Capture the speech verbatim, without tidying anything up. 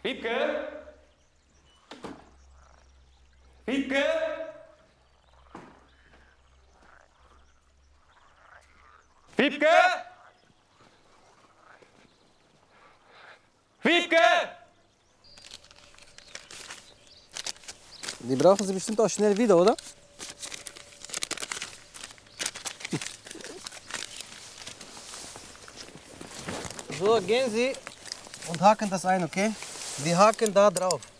Wiebke? Wiebke? Wiebke? Wiebke? Die brauchen Sie bestimmt auch schnell wieder, oder? So, gehen Sie und haken das ein, okay? Wir haken da drauf.